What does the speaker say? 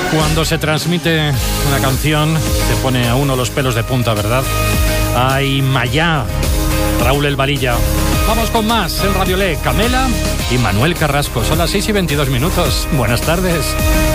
Cuando se transmite una canción, se pone a uno los pelos de punta, ¿verdad? ¡Ay, Mayá! Raúl El Balilla. Vamos con más en Radio Le, Camela y Manuel Carrasco. Son las 6:22. Buenas tardes.